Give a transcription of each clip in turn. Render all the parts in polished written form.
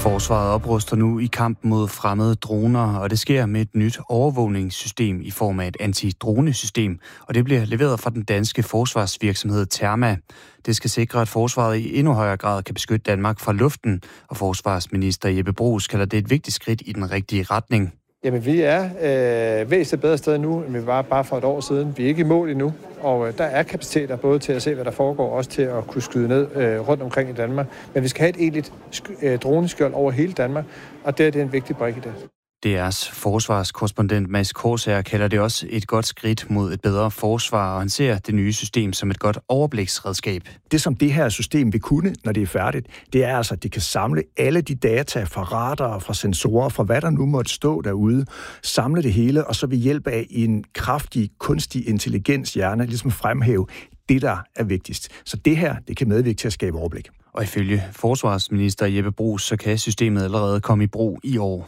Forsvaret opruster nu i kampen mod fremmede droner, og det sker med et nyt overvågningssystem i form af et antidronesystem, og det bliver leveret fra den danske forsvarsvirksomhed Therma. Det skal sikre, at forsvaret i endnu højere grad kan beskytte Danmark fra luften, og forsvarsminister Jeppe Bruus kalder det et vigtigt skridt i den rigtige retning. Jamen, vi er væsentligt bedre sted nu, end vi var bare for et år siden. Vi er ikke i mål endnu, og der er kapaciteter både til at se, hvad der foregår, også til at kunne skyde ned rundt omkring i Danmark. Men vi skal have et egentligt droneskjold over hele Danmark, og det er en vigtig brik i det. DR's forsvarskorrespondent Mads Korsager kalder det også et godt skridt mod et bedre forsvar, og han ser det nye system som et godt overbliksredskab. Det, som det her system vil kunne, når det er færdigt, det er altså, at det kan samle alle de data fra radarer, fra sensorer, fra hvad der nu måtte stå derude, samle det hele, og så ved hjælp af en kraftig, kunstig intelligenshjerne ligesom fremhæve det, der er vigtigst. Så det her, det kan medvirke til at skabe overblik. Og ifølge forsvarsminister Jeppe Bruus, så kan systemet allerede komme i brug i år.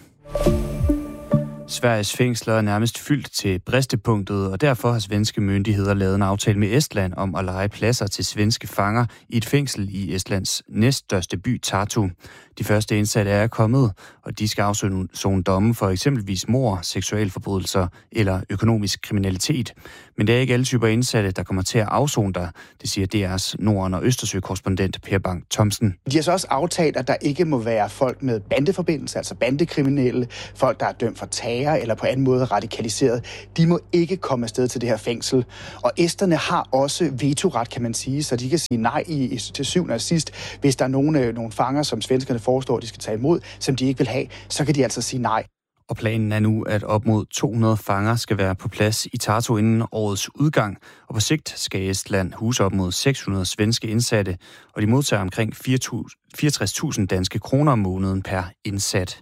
Sveriges fængsler er nærmest fyldt til bristepunktet, og derfor har svenske myndigheder lavet en aftale med Estland om at leje pladser til svenske fanger i et fængsel i Estlands næststørste by, Tartu. De første indsatte er kommet, og de skal afsone domme for eksempelvis mord, seksualforbrydelser eller økonomisk kriminalitet. Men det er ikke alle typer indsatte, der kommer til at afsone der, det siger DR's Norden- og Østersø-korrespondent Per Bang Thomsen. De har så også aftalt, at der ikke må være folk med bandeforbindelse, altså bandekriminelle, folk, der er dømt for terror eller på anden måde radikaliseret. De må ikke komme afsted til det her fængsel. Og esterne har også vetoret, kan man sige, så de kan sige nej til syvende og sidst. Hvis der er nogle fanger, som svenskerne foreslår, de skal tage imod, som de ikke vil have, så kan de altså sige nej. Og planen er nu, at op mod 200 fanger skal være på plads i Tartu inden årets udgang. Og på sigt skal Estland huse op mod 600 svenske indsatte, og de modtager omkring 64.000 danske kroner om måneden per indsat.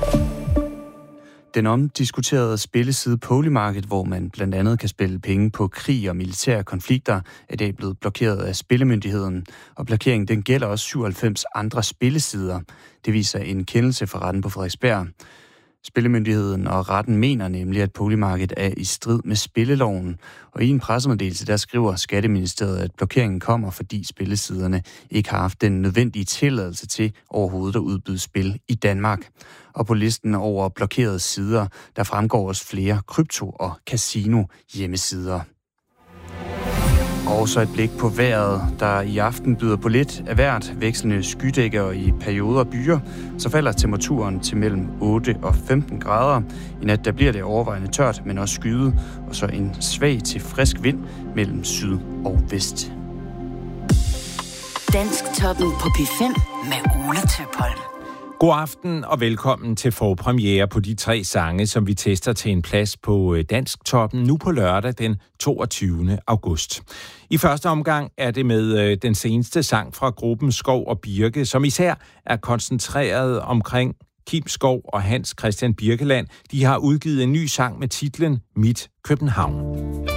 Den omdiskuterede spilleside Polymarket, hvor man blandt andet kan spille penge på krig og militære konflikter, er i dag blevet blokeret af Spillemyndigheden. Og blokeringen den gælder også 97 andre spillesider. Det viser en kendelse fra retten på Frederiksberg. Spillemyndigheden og retten mener nemlig, at Polymarket er i strid med spilleloven. Og i en pressemeddelelse, der skriver Skatteministeriet, at blokeringen kommer, fordi spillesiderne ikke har haft den nødvendige tilladelse til overhovedet at udbyde spil i Danmark. Og på listen over blokerede sider, der fremgår også flere krypto- og casino-hjemmesider. Og så et blik på vejret, der i aften byder på lidt af hvert, vekslende skydækker og i perioder byer. Så falder temperaturen til mellem 8 og 15 grader. I nat der bliver det overvejende tørt, men også skyet, og så en svag til frisk vind mellem syd og vest. Dansktoppen på P5 med Ole Tøpholm. God aften og velkommen til forpremiere på de 3 sange, som vi tester til en plads på Dansktoppen nu på lørdag den 22. august. I første omgang er det med den seneste sang fra gruppen Skov og Birke, som især er koncentreret omkring Kim Skov og Hans Christian Birkeland. De har udgivet en ny sang med titlen Mit København.